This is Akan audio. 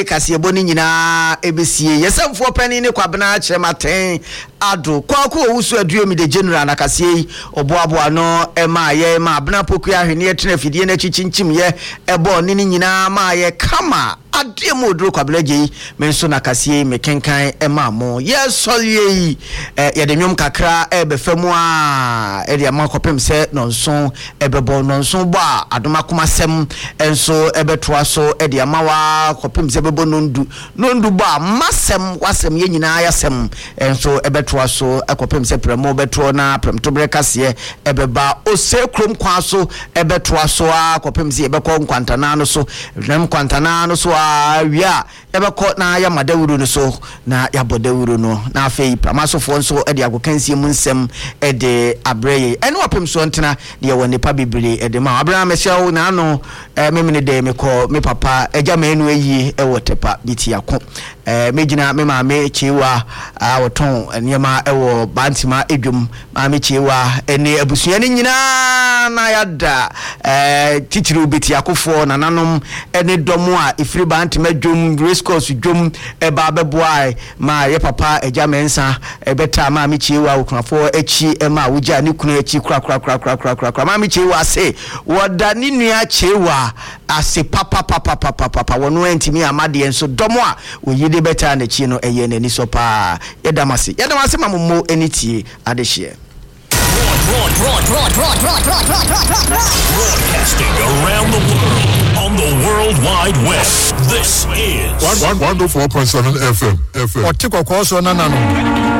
kase boni nyina ebesie yesemfo pani ne kwabena chematen ado kwaku owusu aduomi de general na kase yi oboaboa no ema ye ma abena poku ahwene etena fidie na chichinchim ye ebo ni nyina ma ye kama adie modro kwabelaje yi menso na kase me kenkan ema mo ye solie yi ye de nwom kakra ebefemu a e de amakopem se nonso ebebo nonso bo a adoma komasem enso ebetoa so e de amawa kopem se bebo nondu ba masem wasem ye nyina yasem enso ebetoa so ekopem se premo beto na premtobre kase ebeba ose krom kwa so ebetoa so a kopem se ebekọ nkwantana no so nem kwantana no so a wia ebekọ na ya madawuru no so na ya bodawuru no na afei pramasofo nso e de agokansie mu nsem e de abreye ene wapem so ntena de woni pa bibire e de ma abraham ehyawo na ano memene de mekọ me papa eja menu eyi e wotepa bitiako mejina me maame chiwa woton niema ewo bantima edwum maame chiwa ene abusua ne nyina na yada titiri bitiakofo nananom ene domo a ifiri bantima dwum rescos dwum eba beboa ma ye papa eja mensa ebeta maame chiwa okunafo echi ema wuja ne kunu echi kra maame chiwa se woda ni nua chiwa ase papa wono entimi amade enso domo a oyide beta na chi no eye nani so pa yedamase mamumo enitie adehye broadcasting around the world on the World Wide Web. This is 104.7 FM. Otiko kwa so nanano